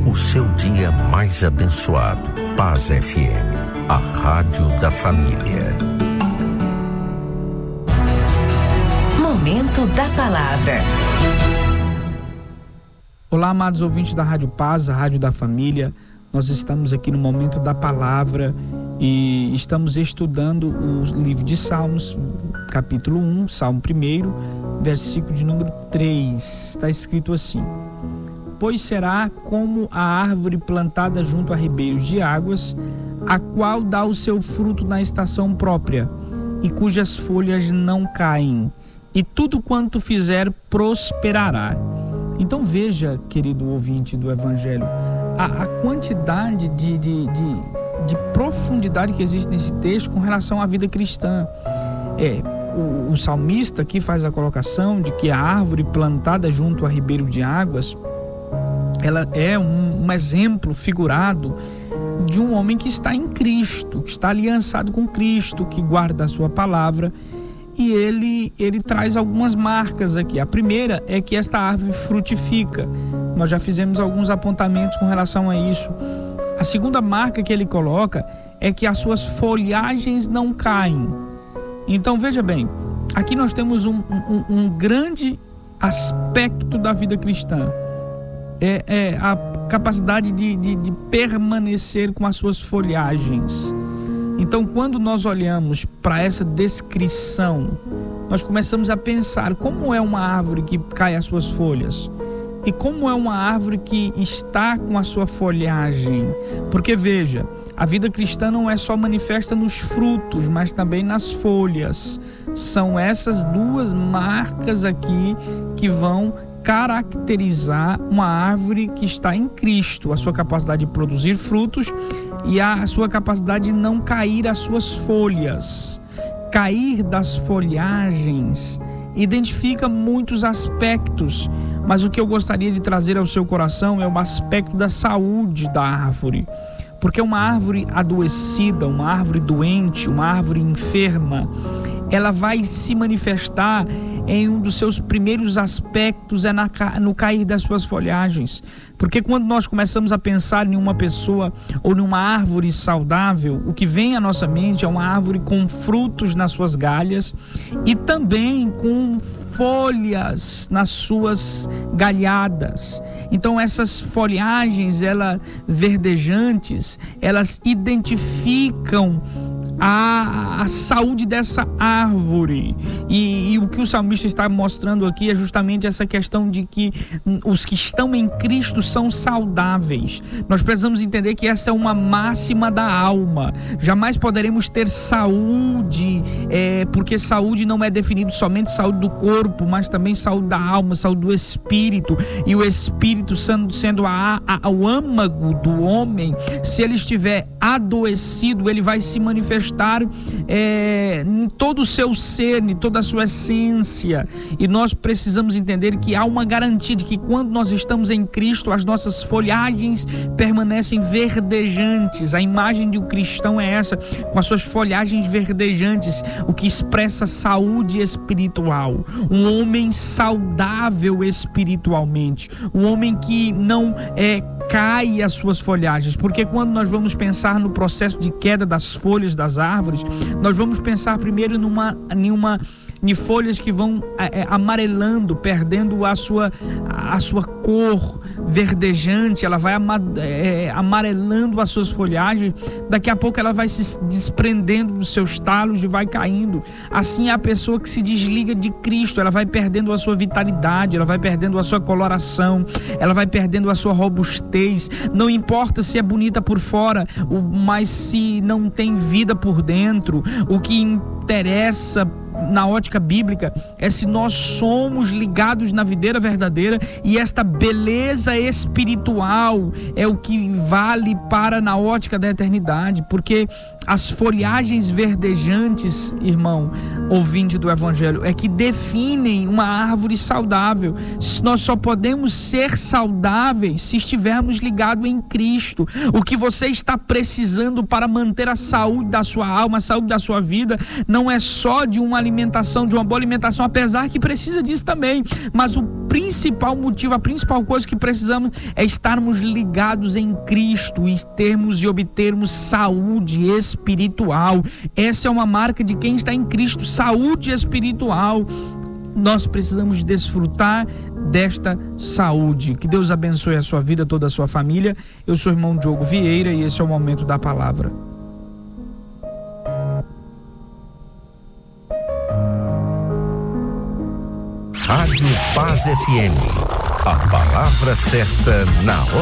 o seu dia mais abençoado. Paz FM, a rádio da família. Momento da Palavra. Olá, amados ouvintes da Rádio Paz, a rádio da família. Nós estamos aqui no Momento da Palavra e estamos estudando o livro de Salmos, capítulo 1, Salmo 1, versículo de número 3. Está escrito assim: pois será como a árvore plantada junto a ribeiros de águas, a qual dá o seu fruto na estação própria, e cujas folhas não caem, e tudo quanto fizer prosperará. Então veja, querido ouvinte do Evangelho, a quantidade de profundidade que existe nesse texto com relação à vida cristã. O salmista aqui faz a colocação de que a árvore plantada junto a ribeiro de águas, ela é um exemplo figurado de um homem que está em Cristo, que está aliançado com Cristo, que guarda a sua palavra. E ele traz algumas marcas aqui. A primeira é que esta árvore frutifica. Nós já fizemos alguns apontamentos com relação a isso. A segunda marca que ele coloca é que as suas folhagens não caem. Então veja bem, aqui nós temos um grande aspecto da vida cristã. É a capacidade de permanecer com as suas folhagens. Então, quando nós olhamos para essa descrição, nós começamos a pensar como é uma árvore que cai as suas folhas e como é uma árvore que está com a sua folhagem. Porque veja, a vida cristã não é só manifesta nos frutos, mas também nas folhas. São essas duas marcas aqui que vão caracterizar uma árvore que está em Cristo, a sua capacidade de produzir frutos e a sua capacidade de não cair as suas folhas. Cair das folhagens identifica muitos aspectos, mas o que eu gostaria de trazer ao seu coração é o aspecto da saúde da árvore. Porque uma árvore adoecida, uma árvore doente, uma árvore enferma, ela vai se manifestar em um dos seus primeiros aspectos, no cair das suas folhagens. Porque quando nós começamos a pensar em uma pessoa ou numa árvore saudável, o que vem à nossa mente é uma árvore com frutos nas suas galhas e também com folhas nas suas galhadas. Então essas folhagens, verdejantes, elas identificam a saúde dessa árvore. E o que o salmista está mostrando aqui é justamente essa questão de que os que estão em Cristo são saudáveis. Nós precisamos entender que essa é uma máxima da alma. Jamais poderemos ter saúde, porque saúde não é definido somente saúde do corpo, mas também saúde da alma, saúde do espírito. E o espírito sendo o âmago do homem, se ele estiver adoecido, ele vai se manifestar em todo o seu ser, em toda a sua essência. E nós precisamos entender que há uma garantia de que quando nós estamos em Cristo, as nossas folhagens permanecem verdejantes. A imagem de um cristão é essa, com as suas folhagens verdejantes, o que expressa saúde espiritual. Um homem saudável espiritualmente, um homem que não cai as suas folhagens, porque quando nós vamos pensar no processo de queda das folhas das árvores, nós vamos pensar primeiro em folhas que vão amarelando, perdendo a sua cor verdejante, ela vai amarelando as suas folhagens, daqui a pouco ela vai se desprendendo dos seus talos e vai caindo. Assim é a pessoa que se desliga de Cristo, ela vai perdendo a sua vitalidade, ela vai perdendo a sua coloração, ela vai perdendo a sua robustez. Não importa se é bonita por fora, mas se não tem vida por dentro, o que interessa na ótica bíblica é se nós somos ligados na videira verdadeira, e esta beleza espiritual é o que vale para na ótica da eternidade, porque as folhagens verdejantes, irmão, ouvinte do Evangelho, é que definem uma árvore saudável. Nós só podemos ser saudáveis se estivermos ligados em Cristo. O que você está precisando para manter a saúde da sua alma, a saúde da sua vida, não é só de uma alimentação, de uma boa alimentação, apesar que precisa disso também, mas o principal motivo, a principal coisa que precisamos é estarmos ligados em Cristo e termos e obtermos saúde espiritual. Essa é uma marca de quem está em Cristo, saúde espiritual. Nós precisamos desfrutar desta saúde. Que Deus abençoe a sua vida, toda a sua família. Eu sou o irmão Diogo Vieira e esse é o Momento da Palavra. Rádio Paz FM. A palavra certa na hora.